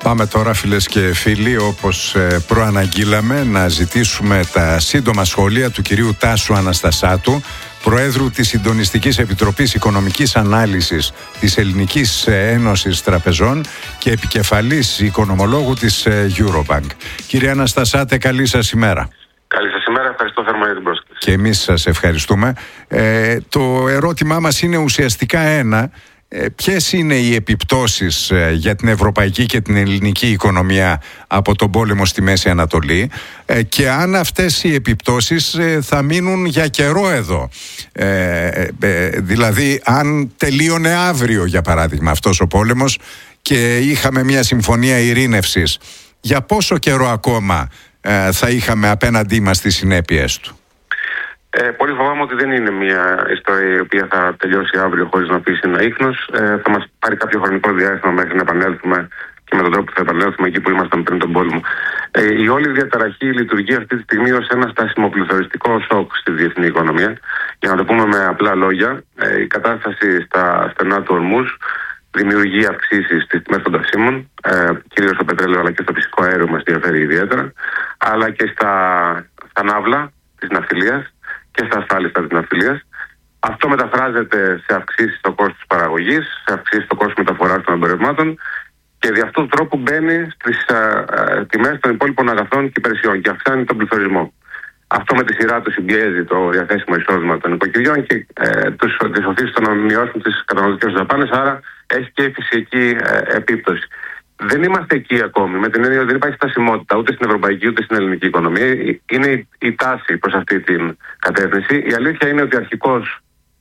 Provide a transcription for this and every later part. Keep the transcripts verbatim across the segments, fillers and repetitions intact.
Πάμε τώρα, φίλες και φίλοι, όπως προαναγγείλαμε, να ζητήσουμε τα σύντομα σχόλια του κυρίου Τάσου Αναστασάτου, Προέδρου της Συντονιστικής Επιτροπής Οικονομικής Ανάλυσης της Ελληνικής Ένωσης Τραπεζών και επικεφαλής οικονομολόγου της Eurobank. Κύριε Αναστασάτε, καλή σας ημέρα. Καλή σας ημέρα, ευχαριστώ θερμά για την πρόσκληση. Και εμείς σας ευχαριστούμε. Ε, το ερώτημά μας είναι ουσιαστικά ένα. Ε, ποιες είναι οι επιπτώσεις ε, για την ευρωπαϊκή και την ελληνική οικονομία από τον πόλεμο στη Μέση Ανατολή ε, και αν αυτές οι επιπτώσεις ε, θα μείνουν για καιρό εδώ. Ε, ε, δηλαδή αν τελείωνε αύριο, για παράδειγμα, αυτός ο πόλεμος και είχαμε μια συμφωνία ειρήνευσης, για πόσο καιρό ακόμα ε, θα είχαμε απέναντί μας τις συνέπειες του? Ε, πολύ φοβάμαι ότι δεν είναι μια ιστορία η οποία θα τελειώσει αύριο χωρίς να αφήσει ένα ίχνος. Ε, θα μας πάρει κάποιο χρονικό διάστημα μέχρι να επανέλθουμε και με τον τρόπο που θα επανέλθουμε εκεί που ήμασταν πριν τον πόλεμο. Ε, η όλη διαταραχή λειτουργεί αυτή τη στιγμή ως ένα στασιμοπληθωριστικό σοκ στη διεθνή οικονομία. Για να το πούμε με απλά λόγια, ε, η κατάσταση στα στενά του Ορμούζ δημιουργεί αυξήσεις στις τιμές των καυσίμων, ε, κυρίως στο πετρέλαιο αλλά και στο φυσικό αέριο μας ενδιαφέρει ιδιαίτερα, αλλά και στα, στα ναύλα της ναυτιλίας και στα ασφάλιστα της ναυτιλίας. Αυτό μεταφράζεται σε αυξήσεις στο κόστος παραγωγής, σε αυξήσεις στο κόστος μεταφοράς των εμπορευμάτων και δι' αυτού του τρόπου μπαίνει στις α, α, τιμές των υπόλοιπων αγαθών και υπηρεσιών και αυξάνει τον πληθωρισμό. Αυτό με τη σειρά του συμπιέζει το διαθέσιμο εισόδημα των οικοκυριών και ε, τις οθήσεις των να μειώσουν τις καταναλωτικές δαπάνες, άρα έχει και η φυσική ε, επίπτωση. Δεν είμαστε εκεί ακόμη, με την έννοια ότι δεν υπάρχει στασιμότητα ούτε στην ευρωπαϊκή ούτε στην ελληνική οικονομία. Είναι η, η τάση προς αυτή την κατεύθυνση. Η αλήθεια είναι ότι αρχικώς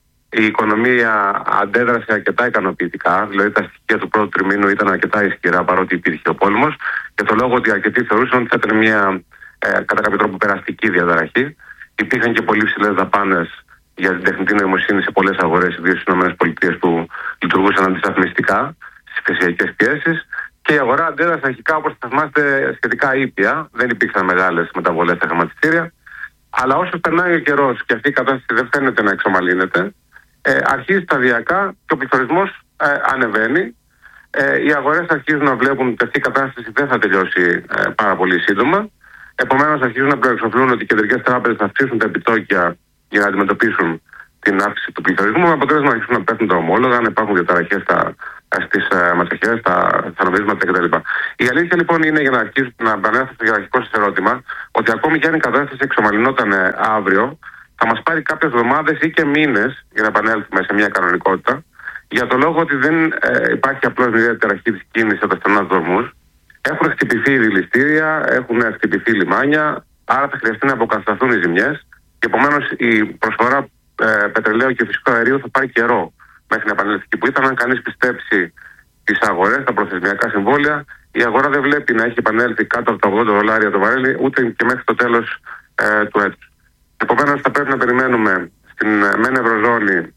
η οικονομία αντέδρασε αρκετά ικανοποιητικά, δηλαδή τα στοιχεία του πρώτου τριμήνου ήταν αρκετά ισχυρά παρότι υπήρχε ο πόλεμος, και το λόγο ότι αρκετοί θεωρούσαν ότι θα ήταν μια ε, κατά κάποιο τρόπο περαστική διαταραχή. Υπήρχαν και πολύ ψηλές δαπάνες για την τεχνητή νοημοσύνη σε πολλές αγορές, ιδίως στις ΗΠΑ, που λειτουργούσαν αντισταθμιστικά στις ψηφιακές πιέσεις. Και η αγορά αντέδρασε αρχικά, όπως θα θυμάστε, σχετικά ήπια. Δεν υπήρξαν μεγάλες μεταβολές στα χρηματιστήρια. Αλλά όσο περνάει ο καιρός και αυτή η κατάσταση δεν φαίνεται να εξομαλύνεται, ε, αρχίζει σταδιακά και ο πληθωρισμός ε, ανεβαίνει. Ε, οι αγορές αρχίζουν να βλέπουν ότι αυτή η κατάσταση δεν θα τελειώσει ε, πάρα πολύ σύντομα. Επομένως, αρχίζουν να προεξοφλούν ότι οι κεντρικές τράπεζες θα αυξήσουν τα επιτόκια για να αντιμετωπίσουν την αύξηση του πληθωρισμού. Με αποτέλεσμα να αρχίσουν να πέφτουν τα ομόλογα, να υπάρχουν διαταραχές στα. στις uh, ματσοχές, στα, στα νομίσματα κτλ. Η αλήθεια λοιπόν είναι, για να αρχίσω να επανέλθω στο αρχικό σας ερώτημα, ότι ακόμη και αν η κατάσταση εξομαλυνόταν αύριο, θα μας πάρει κάποιες εβδομάδες ή και μήνες για να επανέλθουμε σε μια κανονικότητα, για το λόγο ότι δεν ε, υπάρχει απλώς μια διαταραχή της κίνησης από τα στενά του Ορμούζ. Έχουν χτυπηθεί δηληστήρια, έχουν χτυπηθεί λιμάνια, άρα θα χρειαστεί να αποκατασταθούν οι ζημιές και επομένως η προσφορά ε, πετρελαίου και φυσικού αερίου θα πάρει καιρό μέχρι να επανέλθει εκεί που ήταν. Αν κανείς πιστέψει τις αγορές, τα προθεσμιακά συμβόλαια, η αγορά δεν βλέπει να έχει επανέλθει κάτω από τα ογδόντα δολάρια το βαρέλι, ούτε και μέχρι το τέλος ε, του έτους. Επομένως, θα πρέπει να περιμένουμε στην μεν Ευρωζώνη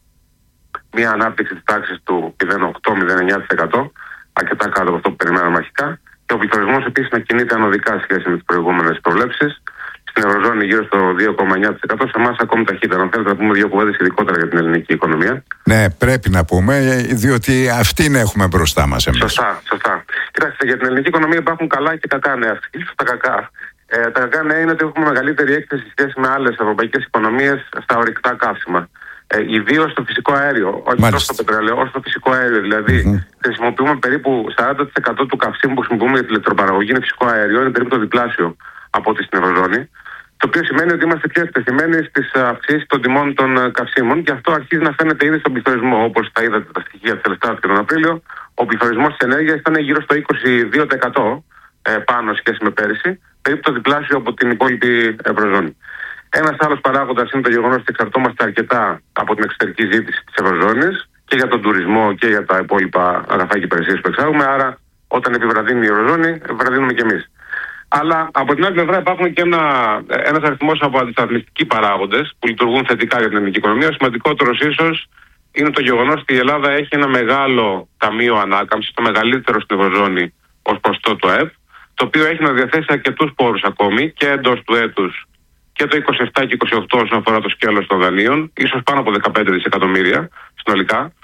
μια ανάπτυξη της τάξης του μηδέν κόμμα οκτώ με μηδέν κόμμα εννιά τοις εκατό, αρκετά κάτω από αυτό που περιμέναμε αρχικά, και ο πληθωρισμός επίσης να κινείται ανωδικά σε σχέση με τις προηγούμενες προβλέψεις. Στην Ευρωζώνη γύρω στο δύο κόμμα εννιά τοις εκατό, σε εμάς ακόμη ταχύτερα. Αν θέλετε να πούμε δύο κουβέντες ειδικότερα για την ελληνική οικονομία. Ναι, πρέπει να πούμε, διότι αυτήν έχουμε μπροστά μας εμείς. Σωστά, σωστά. Κοιτάξτε, για την ελληνική οικονομία υπάρχουν καλά και κακά νέα. Ίσως τα κακά. Ε, τα κακά νέα είναι ότι έχουμε μεγαλύτερη έκθεση σε σχέση με άλλες ευρωπαϊκές οικονομίες στα ορυκτά καύσιμα. Ε, Ιδίως στο φυσικό αέριο, όχι τόσο στο πετρέλαιο, όσο στο φυσικό αέριο. Δηλαδή, mm-hmm. χρησιμοποιούμε περίπου σαράντα τοις εκατό του καυσίμου που χρησιμοποιούμε για την ηλεκτροπαραγωγή, είναι φυσικό αέριο, είναι περίπου το διπλάσιο από ό,τι στην Ευρωζώνη. Το οποίο σημαίνει ότι είμαστε πιο εκτεθειμένοι στις αυξήσεις των τιμών των καυσίμων και αυτό αρχίζει να φαίνεται ήδη στον πληθωρισμό. Όπως τα είδατε τα στοιχεία της Ελστάτ και τον Απρίλιο, ο πληθωρισμός της ενέργειας ήταν γύρω στο είκοσι δύο τοις εκατό ε, πάνω σχέση με πέρυσι, περίπου το διπλάσιο από την υπόλοιπη Ευρωζώνη. Ένας άλλος παράγοντας είναι το γεγονός ότι εξαρτώμαστε αρκετά από την εξωτερική ζήτηση της Ευρωζώνης και για τον τουρισμό και για τα υπόλοιπα αγαθά και υπηρεσίες που εξάγουμε. Άρα, όταν επιβραδύνει η Ευρωζώνη, επιβραδύνουμε κι εμείς. Αλλά από την άλλη πλευρά υπάρχουν και ένα, ένας αριθμός από αντισταθμιστικοί παράγοντες που λειτουργούν θετικά για την ελληνική οικονομία. Ο σημαντικότερος ίσως είναι το γεγονός ότι η Ελλάδα έχει ένα μεγάλο ταμείο ανάκαμψης, το μεγαλύτερο στην Ευρωζώνη ως ποσοστό του ΑΕΠ, το οποίο έχει να διαθέσει αρκετούς πόρους ακόμη και εντός του έτους και το είκοσι επτά και είκοσι οκτώ όσον αφορά το σκέλος των δανείων, ίσως πάνω από δεκαπέντε δισεκατομμύρια συνολικά.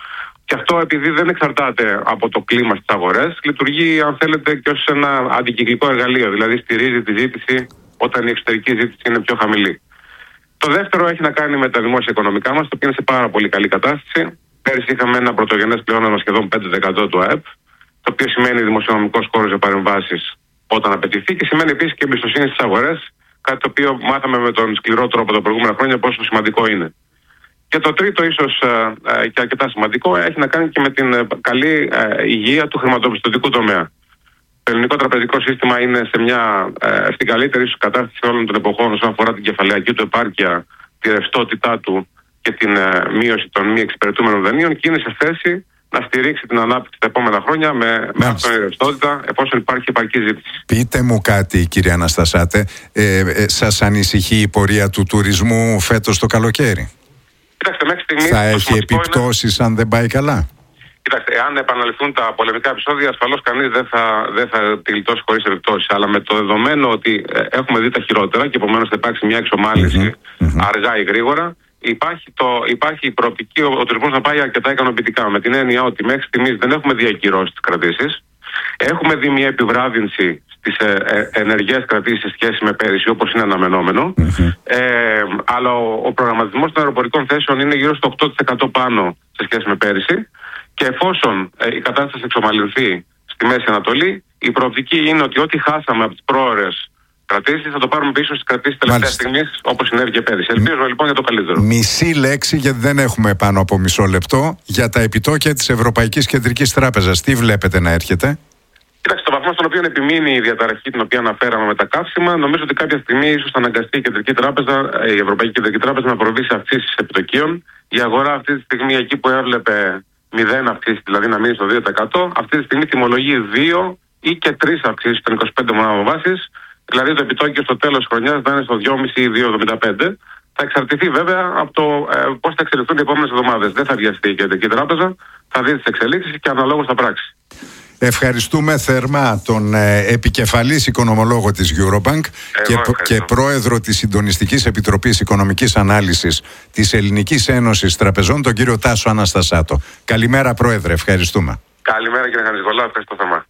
Και αυτό, επειδή δεν εξαρτάται από το κλίμα στις αγορές, λειτουργεί, αν θέλετε, και ως ένα αντικυκλικό εργαλείο. Δηλαδή, στηρίζει τη ζήτηση όταν η εξωτερική ζήτηση είναι πιο χαμηλή. Το δεύτερο έχει να κάνει με τα δημόσια οικονομικά μας, το οποίο είναι σε πάρα πολύ καλή κατάσταση. Πέρυσι είχαμε ένα πρωτογενές πλεόνασμα σχεδόν πέντε τοις εκατό του ΑΕΠ, το οποίο σημαίνει δημοσιονομικός χώρος για παρεμβάσεις όταν απαιτηθεί και σημαίνει επίσης και εμπιστοσύνη στις αγορές, κάτι το οποίο μάθαμε με τον σκληρό τρόπο τα προηγούμενα χρόνια πόσο σημαντικό είναι. Και το τρίτο, ίσως ε, και αρκετά σημαντικό, έχει να κάνει και με την ε, καλή ε, υγεία του χρηματοπιστωτικού τομέα. Το ελληνικό τραπεζικό σύστημα είναι σε μια, ε, στην καλύτερη ίσως κατάσταση όλων των εποχών όσον αφορά την κεφαλαιακή του επάρκεια, τη ρευστότητά του και την ε, μείωση των μη εξυπηρετούμενων δανείων και είναι σε θέση να στηρίξει την ανάπτυξη τα επόμενα χρόνια με, με αυτόν ρευστότητα, εφόσον υπάρχει επαρκή ζήτηση. Πείτε μου κάτι, κύριε Αναστασάτε, ε, ε, σας ανησυχεί η πορεία του τουρισμού φέτος το καλοκαίρι? Κοιτάξτε, μέχρι στιγμής θα έχει επιπτώσεις είναι... αν δεν πάει καλά? Κοιτάξτε, εάν επαναληφθούν τα πολεμικά επεισόδια, ασφαλώς κανείς δεν θα, δεν θα τη γλιτώσει χωρίς επιπτώσεις. Αλλά με το δεδομένο ότι ε, έχουμε δει τα χειρότερα και επομένως θα υπάρξει μια εξομάλυνση mm-hmm. αργά ή γρήγορα, υπάρχει, το, υπάρχει η προοπτική ο, ο τουρισμός να πάει αρκετά ικανοποιητικά. Με την έννοια ότι μέχρι στιγμής δεν έχουμε δει ακυρώσεις στις κρατήσεις. Έχουμε δει μια επιβράδυνση στις ε, ε, ενεργές κρατήσεις σε σχέση με πέρυσι, όπως είναι αναμενόμενο. Mm-hmm. Ε, αλλά ο, ο προγραμματισμός των αεροπορικών θέσεων είναι γύρω στο οκτώ τοις εκατό πάνω σε σχέση με πέρυσι. Και εφόσον ε, η κατάσταση εξομαλυνθεί στη Μέση Ανατολή, η προοπτική είναι ότι ό,τι χάσαμε από τις πρόορες κρατήσεις θα το πάρουμε πίσω στις κρατήσεις τελευταία στιγμής, όπως συνέβη και πέρυσι. Ελπίζω λοιπόν για το καλύτερο. Μισή λέξη, γιατί δεν έχουμε πάνω από μισό λεπτό, για τα επιτόκια της Ευρωπαϊκής Κεντρικής Τράπεζας. Τι βλέπετε να έρχεται? Κοιτάξτε, στο βαθμό στον οποίο επιμείνει η διαταραχή την οποία αναφέραμε με τα καύσιμα, νομίζω ότι κάποια στιγμή ίσως θα αναγκαστεί η Κεντρική Τράπεζα, η Ευρωπαϊκή Κεντρική Τράπεζα να προβεί σε αυξήσεις επιτοκίων. Η αγορά αυτή τη στιγμή, εκεί που έβλεπε μηδέν αυξήσεις, δηλαδή να μείνει στο δύο τοις εκατό, αυτή τη στιγμή τιμολογεί δύο ή και τρεις αυξήσεις των είκοσι πέντε μονάδων βάσης, δηλαδή το επιτόκιο στο τέλος της χρονιάς θα είναι στο δυόμισι ή δύο κόμμα εβδομήντα πέντε. Θα εξαρτηθεί βέβαια από το ε, πώς θα εξελιχθούν οι επόμενες εβδομάδες. Δεν θα βιαστεί η Κεντρική Τράπεζα, θα δει τις εξελίξεις και αναλόγως θα πράξει. Ευχαριστούμε θερμά τον ε, επικεφαλής οικονομολόγο της Eurobank και, και πρόεδρο της Συντονιστικής Επιτροπής Οικονομικής Ανάλυσης της Ελληνικής Ένωσης Τραπεζών, τον κύριο Τάσο Αναστασάτο. Καλημέρα, Πρόεδρε, ευχαριστούμε. Καλημέρα, κύριε Χανιζβολά, ευχαριστώ θερμά.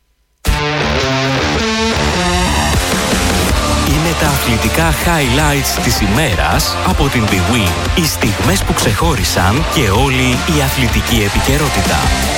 Είναι τα αθλητικά highlights της ημέρας από την BWIN. Οι στιγμές που ξεχώρισαν και όλη η αθλητική επικαιρότητα.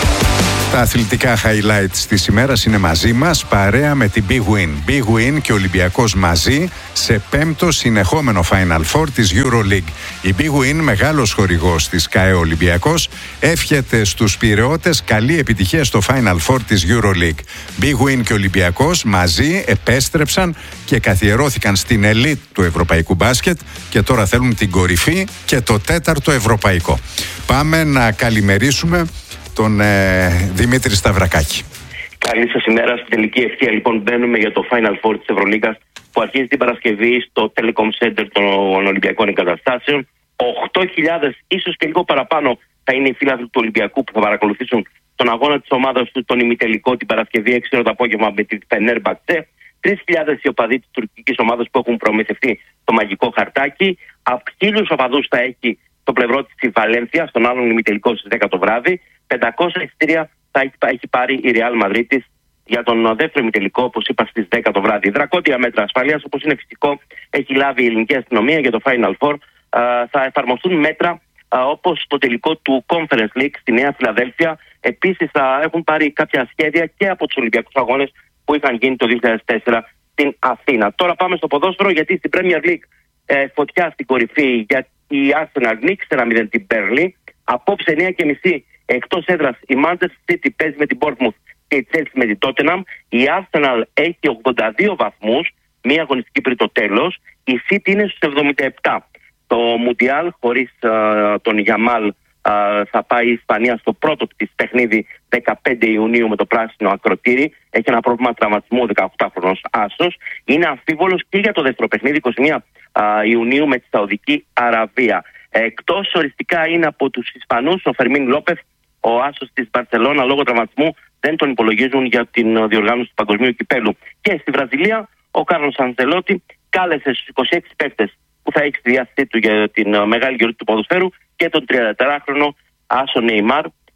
Τα αθλητικά highlights της ημέρας είναι μαζί μας, παρέα με την BWIN. BWIN και Ολυμπιακός μαζί σε πέμπτο συνεχόμενο Final Four της EuroLeague. Η BWIN, μεγάλος χορηγός της ΚΑΕ Ολυμπιακός, εύχεται στους πειραιώτες καλή επιτυχία στο Final Four της EuroLeague. BWIN και Ολυμπιακός μαζί επέστρεψαν και καθιερώθηκαν στην ελίτ του ευρωπαϊκού μπάσκετ και τώρα θέλουν την κορυφή και το τέταρτο ευρωπαϊκό. Πάμε να καλημερίσουμε τον ε, Δημήτρη Σταυρακάκη. Καλή σας ημέρα. Στην τελική ευθεία λοιπόν μπαίνουμε για το Final Four της Ευρωλίγκας που αρχίζει την Παρασκευή στο Telecom Center των Ολυμπιακών Εγκαταστάσεων. οκτώ χιλιάδες, ίσως και λίγο παραπάνω, θα είναι οι φίλαθλοι του Ολυμπιακού που θα παρακολουθήσουν τον αγώνα της ομάδας του, τον ημιτελικό, την Παρασκευή έξι ώρα το απόγευμα με την Φενέρμπαχτσε. τρεις χιλιάδες οι οπαδοί της τουρκικής ομάδας που έχουν προμηθευτεί το μαγικό χαρτάκι. Από χίλιους οπαδούς θα έχει στο πλευρό της η Βαλένθια, στον άλλον ημιτελικό στις δέκα το βράδυ. πεντακόσια εισιτήρια θα έχει, θα έχει πάρει η Real Madrid για τον δεύτερο ημιτελικό, όπως είπα, στις δέκα το βράδυ. Δρακόντια μέτρα ασφαλείας, όπως είναι φυσικό, έχει λάβει η ελληνική αστυνομία για το Final Four. Α, θα εφαρμοστούν μέτρα α, όπως το τελικό του Conference League στη Νέα Φιλαδέλφια. Επίσης θα έχουν πάρει κάποια σχέδια και από τους Ολυμπιακούς Αγώνες που είχαν γίνει το δύο χιλιάδες τέσσερα στην Αθήνα. Τώρα πάμε στο ποδόσφαιρο, γιατί στην Premier League ε, φωτιά στην κορυφή για η Arsenal νίκησε ένα μηδέν την Burnley. Απόψε εννιά και μισή εκτός έδρας η Manchester City παίζει με την Bournemouth και η Chelsea με την Tottenham. Η Arsenal έχει ογδόντα δύο βαθμούς, μία αγωνιστική πριν το τέλος. Η City είναι στους εβδομήντα επτά. Το Mundial χωρίς uh, τον Γιαμάλ uh, θα πάει η Ισπανία στο πρώτο της παιχνίδι δεκαπέντε Ιουνίου με το πράσινο ακροτήρι. Έχει ένα πρόβλημα τραυματισμού, δεκαοκτάχρονος άσος. Είναι αμφίβολος και για το δεύτερο παιχνίδι εικοστή πρώτη uh, Ιουνίου με τη Σαουδική Αραβία. Εκτός οριστικά είναι από τους Ισπανούς ο Φερμίν Λόπεθ, ο άσος της Μπαρσελόνα, λόγω τραυματισμού δεν τον υπολογίζουν για την διοργάνωση του Παγκοσμίου Κυπέλου. Και στη Βραζιλία ο Κάρλος Αντσελότη κάλεσε στους είκοσι έξι παίκτες που θα έχει στη διάθεσή του για την μεγάλη γιορτή του ποδοσφαίρου και τον τριανταετράχρονο άσο Νεϊμάρ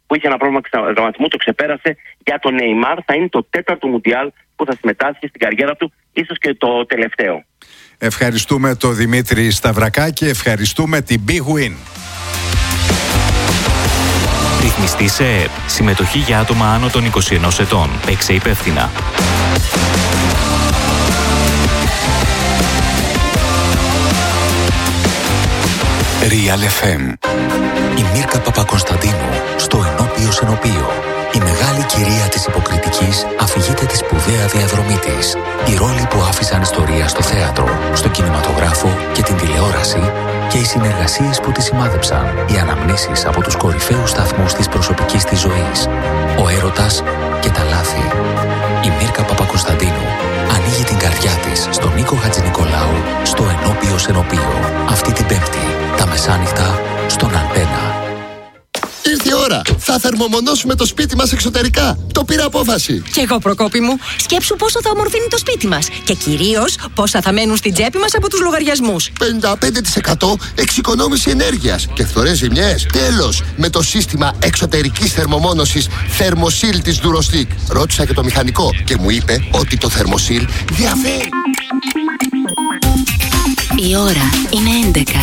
που είχε ένα πρόβλημα τραυματισμού, το ξεπέρασε. Για τον Νεϊμάρ θα είναι το τέταρτο Μουντιάλ που θα συμμετάσχει στην καριέρα του, ίσως και το τελευταίο. Ευχαριστούμε τον Δημήτρη Σταυρακά και ευχαριστούμε την Big Win. Ρυθμιστή σε ΕΕΠ. Συμμετοχή για άτομα άνω των είκοσι ενός ετών. Παίξε υπεύθυνα. Real εφ εμ. Η Μίρκα Παπακοσταντίνου στο Ενώπιο Ενωπίο. Η μεγάλη κυρία της υποκριτικής αφηγείται τη σπουδαία διαδρομή της. Οι ρόλοι που άφησαν ιστορία στο θέατρο, στο κινηματογράφο και την τηλεόραση και οι συνεργασίες που τη σημάδεψαν. Οι αναμνήσεις από τους κορυφαίους σταθμούς της προσωπικής της ζωής. Ο έρωτας και τα λάθη. Η Μίρκα Παπακοσταντίνου ανοίγει την καρδιά της στον Νίκο Χατζηνικολάου στο Ενώπιο Ενωπίο. Αυτή την Πέμπτη, τα μεσάνυχτα, στον Αντένα. Ήρθε η ώρα. Θα θερμομονώσουμε το σπίτι μας εξωτερικά. Το πήρα απόφαση. Κι εγώ, Προκόπη μου. Σκέψου πόσο θα ομορφύνει το σπίτι μας. Και κυρίως πόσα θα μένουν στην τσέπη μας από τους λογαριασμούς. πενήντα πέντε τοις εκατό εξοικονόμηση ενέργειας και φθορές ζημιές. Τέλος, με το σύστημα εξωτερικής θερμομόνωσης Thermosil της Durostic. Ρώτησα και το μηχανικό και μου είπε ότι το Thermosil διαφέρει. Η ώρα είναι έντεκα.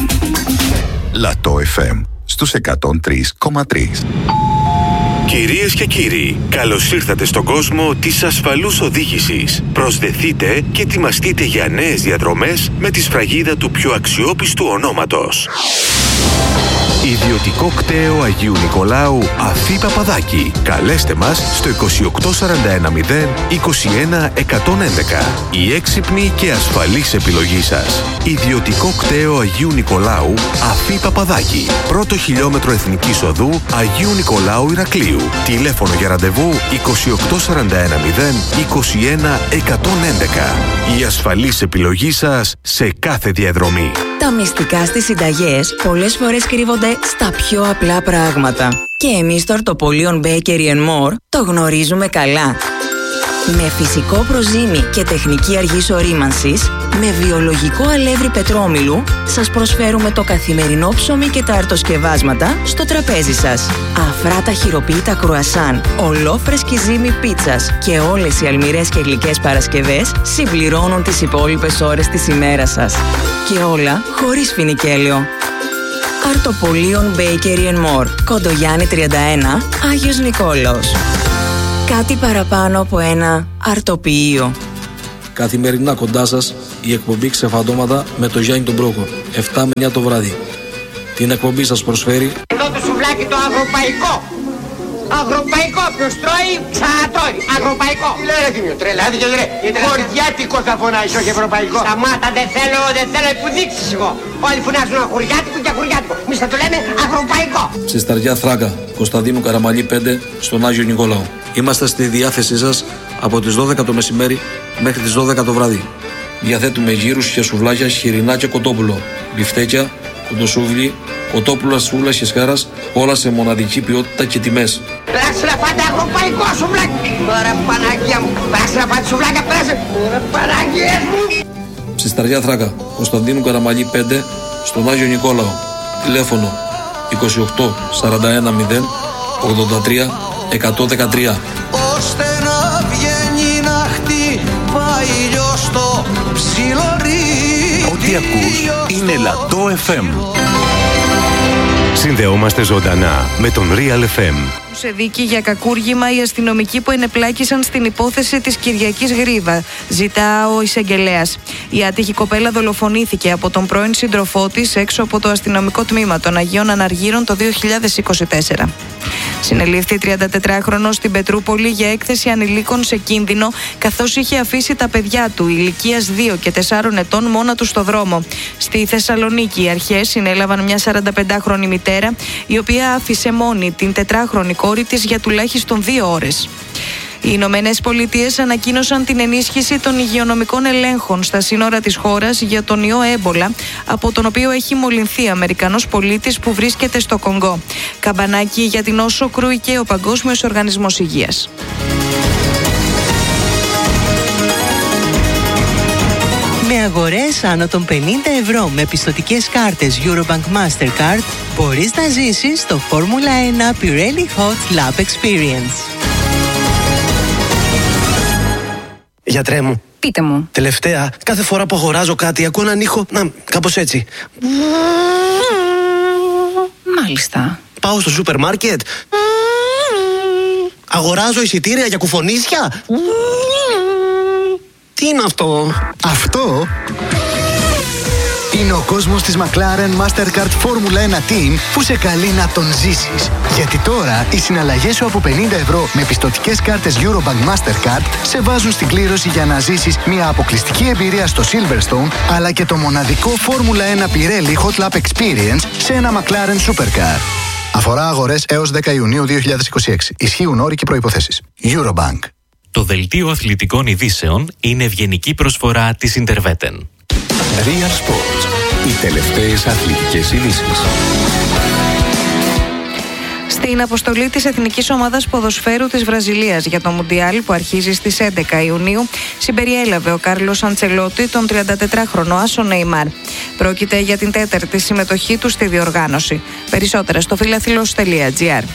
Λατό εφ εμ στους εκατόν τρία κόμμα τρία. Κυρίες και κύριοι, καλώς ήρθατε στον κόσμο της ασφαλούς οδήγησης. Προσδεθείτε και ετοιμαστείτε για νέες διαδρομές με τη σφραγίδα του πιο αξιόπιστου ονόματος. Ιδιωτικό κτέο Αγίου Νικολάου Αφή Παπαδάκη. Καλέστε μας στο είκοσι οκτώ σαράντα ένα μηδέν είκοσι ένα εκατόν έντεκα. Η έξυπνη και ασφαλής επιλογή σας. Ιδιωτικό κτέο Αγίου Νικολάου Αφή Παπαδάκη. Πρώτο χιλιόμετρο Εθνικής Οδού Αγίου Νικολάου Ηρακλείου. Τηλέφωνο για ραντεβού είκοσι οκτώ σαράντα ένα μηδέν είκοσι ένα εκατόν έντεκα. Η ασφαλής επιλογή σας σε κάθε διαδρομή. Τα μυστικά στις συνταγές πολλές φορές κρύβονται στα πιο απλά πράγματα. Και εμείς στο Αρτοπολίον Bakery and More το γνωρίζουμε καλά. Με φυσικό προζύμι και τεχνική αργής ορίμανσης, με βιολογικό αλεύρι πετρόμηλου, σας προσφέρουμε το καθημερινό ψωμί και τα αρτοσκευάσματα στο τραπέζι σας. Αφρά τα χειροποίητα κρουασάν, ολόφρεσκη ζύμη πίτσας και όλες οι αλμυρές και γλυκές παρασκευές συμπληρώνουν τις υπόλοιπες ώρες της ημέρας σας. Και όλα χωρίς φινικέλαιο. Αρτοπολίον Bakery and More, Κοντογιάννη τριάντα ένα, Άγιος Νικόλαος. Κάτι παραπάνω από ένα αρτοποιείο. Καθημερινά κοντά σας η εκπομπή Ξεφαντώματα με το Γιάννη τον Πρόκο, εφτά με εννιά το βράδυ. Την εκπομπή σας προσφέρει εδώ το σουβλάκι το αγροπαϊκό. Αγροπαϊκό, ποιος τρώει ξανατρώει. Αγροπαϊκό. Λέει ρε Τίμιο, τρελάθηκες ρε. Χωριάτικο θα φωνάζεις, όχι ευρωπαϊκό. Σταμάτα, δεν θέλω, δεν θέλω υποδείξεις εγώ. Όλοι φωνάζουν χωριάτικο και χωριάτικο. Εμείς θα το λέμε αγροπαϊκό. στη Σταριά Θράκα, Κωνσταντίνου Καραμαλή πέντε, στον Άγιο Νικόλαο. Είμαστε στη διάθεσή σας από τις δώδεκα το μεσημέρι μέχρι τις δώδεκα το βράδυ. Διαθέτουμε γύρους και σουβλάκια, χοιρινά και κοτόπουλο, μπιφτέκια, κοντοσούβλι, κοτόπουλα, σούβλα και σκάρας, όλα σε μοναδική ποιότητα και τιμές. Πέρασε να φάτε αγροπαϊκό σουβλάκι. Ωραία Παναγία μου. Πέρασε να φάτε σουβλάκια, πέρασε. Ωραία Παναγία μου. Στη Σταριά Θράκα, Κωνσταντίνου Καραμαλή πέντε, στον Άγιο Νικόλαο. Τηλέφωνο είκοσι οκτώ σαράντα ένα μηδέν ογδόντα τρία εκατόν δεκατρία. Ώστε να βγαίνει να χτυπάει ήλιος στο ψιλορί. Ό,τι ακούς είναι Λατό εφ εμ. Συνδεόμαστε ζωντανά με τον Real εφ εμ. Σε δίκη για κακούργημα οι αστυνομικοί που ενεπλάκησαν στην υπόθεση της Κυριακής Γρίβα, ζητά ο εισαγγελέας. Η άτυχη κοπέλα δολοφονήθηκε από τον πρώην σύντροφό της έξω από το αστυνομικό τμήμα των Αγίων Αναργύρων το δύο χιλιάδες είκοσι τέσσερα. Συνελήφθη τριαντατετράχρονος στην Πετρούπολη για έκθεση ανηλίκων σε κίνδυνο, καθώς είχε αφήσει τα παιδιά του ηλικίας δύο και τεσσάρων ετών μόνα του στο δρόμο. Στη Θεσσαλονίκη οι αρχές συνέλαβαν μια σαρανταπεντάχρονη μητέρα, η οποία άφησε μόνη την τετράχρονη κόρη της για τουλάχιστον δύο ώρες. Οι Ηνωμένες Πολιτείες ανακοίνωσαν την ενίσχυση των υγειονομικών ελέγχων στα σύνορα της χώρας για τον ιό έμπολα, από τον οποίο έχει μολυνθεί Αμερικανός πολίτης που βρίσκεται στο Κονγκό. Καμπανάκι για την όσο κρούει και ο Παγκόσμιος Οργανισμός Υγείας. Με αγορές άνω των πενήντα ευρώ με πιστωτικές κάρτες Eurobank Mastercard μπορείς να ζήσεις το Φόρμουλα ένα Pirelli Hot Lap Experience. Γιατρέ μου. Πείτε μου. Τελευταία, κάθε φορά που αγοράζω κάτι ακούω έναν ήχο, να, κάπως έτσι. Μάλιστα. Πάω στο σούπερ μάρκετ. Αγοράζω εισιτήρια για κουφονίσια. Τι είναι αυτό? Αυτό είναι ο κόσμος της McLaren Mastercard Φόρμουλα ένα Team που σε καλεί να τον ζήσεις. Γιατί τώρα οι συναλλαγές σου από πενήντα ευρώ με πιστωτικές κάρτες Eurobank Mastercard σε βάζουν στην κλήρωση για να ζήσεις μια αποκλειστική εμπειρία στο Silverstone, αλλά και το μοναδικό Φόρμουλα ένα Pirelli Hot Lap Experience σε ένα McLaren Supercar. Αφορά αγορές έως δέκα Ιουνίου δύο χιλιάδες είκοσι έξι. Ισχύουν όροι και προϋποθέσεις. Eurobank. Το δελτίο αθλητικών ειδήσεων είναι ευγενική προσφορά της Interveten. Real Sports. Οι τελευταίες αθλητικές ειδήσεις. Στην αποστολή της Εθνικής Ομάδας Ποδοσφαίρου της Βραζιλίας για το Μουντιάλ που αρχίζει στις έντεκα Ιουνίου συμπεριέλαβε ο Κάρλος Αντσελότη τον τριαντατετράχρονο άσο Νεϊμάρ. Πρόκειται για την τέταρτη συμμετοχή του στη διοργάνωση. Περισσότερα στο φιλαθλός τελεία τζι άρ.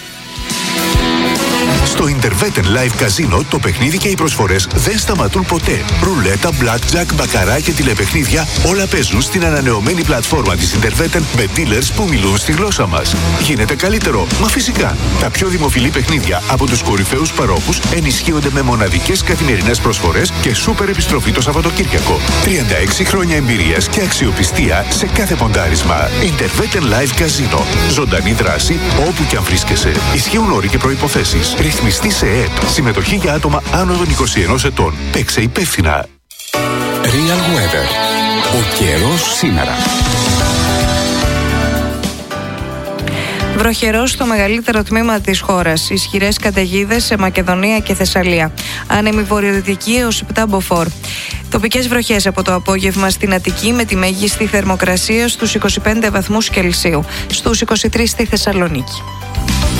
Στο Interveten Live Casino το παιχνίδι και οι προσφορές δεν σταματούν ποτέ. Ρουλέτα, blackjack, μπακαρά και τηλεπαιχνίδια όλα παίζουν στην ανανεωμένη πλατφόρμα της Interveten με dealers που μιλούν στη γλώσσα μας. Γίνεται καλύτερο, μα φυσικά. Τα πιο δημοφιλή παιχνίδια από τους κορυφαίους παρόχους ενισχύονται με μοναδικές καθημερινές προσφορές και σούπερ επιστροφή το Σαββατοκύριακο. τριάντα έξι χρόνια εμπειρίας και αξιοπιστία σε κάθε ποντάρισμα. Interveten Live Casino. Ζωντανή δράση όπου και αν βρίσκεσαι. Ισχύουν όροι και προϋποθέσεις. Ρυθμιστή σε ΕΕΠ. Συμμετοχή για άτομα άνω των είκοσι ενός ετών. Παίξε υπεύθυνα. Real Weather. Ο καιρός σήμερα. Βροχερό στο μεγαλύτερο τμήμα της χώρας. Ισχυρές καταιγίδες σε Μακεδονία και Θεσσαλία. Άνεμη βορειοδυτική έως επτά μποφόρ. Τοπικές βροχές από το απόγευμα στην Αττική με τη μέγιστη θερμοκρασία στους είκοσι πέντε βαθμούς Κελσίου. Στους είκοσι τρεις στη Θεσσαλονίκη.